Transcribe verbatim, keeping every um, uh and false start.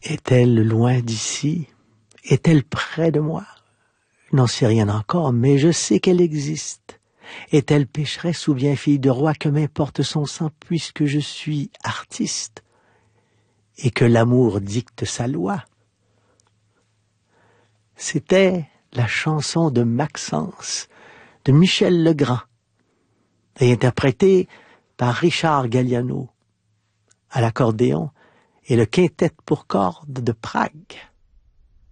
Est-elle loin d'ici? Est-elle près de moi? Je n'en sais rien encore, mais je sais qu'elle existe. Est-elle pécheresse ou bien fille de roi? Que m'importe son sang, puisque je suis artiste et que l'amour dicte sa loi. C'était la chanson de Maxence, de Michel Legrand, et interprétée par Richard Galliano à l'accordéon et le quintet pour cordes de Prague.